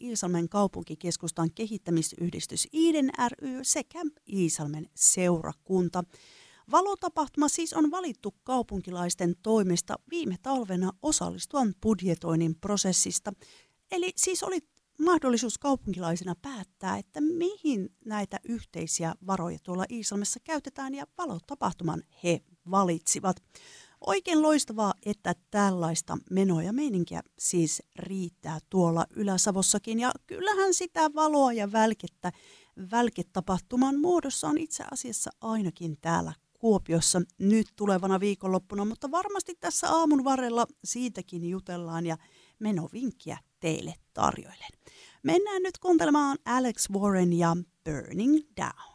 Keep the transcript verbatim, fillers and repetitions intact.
Iisalmen kaupunkikeskustan kehittämisyhdistys Iiden ry sekä Iisalmen seurakunta. Valotapahtuma siis on valittu kaupunkilaisten toimesta viime talvena osallistuvan budjetoinnin prosessista. Eli siis oli mahdollisuus kaupunkilaisena päättää, että mihin näitä yhteisiä varoja tuolla Iisalmessa käytetään, ja valotapahtuman he valitsivat. Oikein loistavaa, että tällaista menoa ja meininkiä siis riittää tuolla Ylä-Savossakin, ja kyllähän sitä valoa ja välkettä välketapahtuman muodossa on itse asiassa ainakin täällä Kuopiossa nyt tulevana viikonloppuna, mutta varmasti tässä aamun varrella siitäkin jutellaan ja menovinkkiä teille tarjoilen. Mennään nyt kuuntelemaan Alex Warren ja Burning Down.